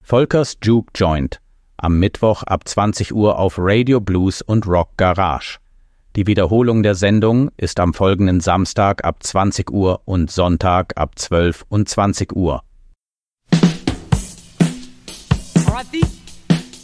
Volkers Juke Joint, am Mittwoch ab 20 Uhr auf Radio Blues und Rock Garage. Die Wiederholung der Sendung ist am folgenden Samstag ab 20 Uhr und Sonntag ab 12 und 20 Uhr. All right,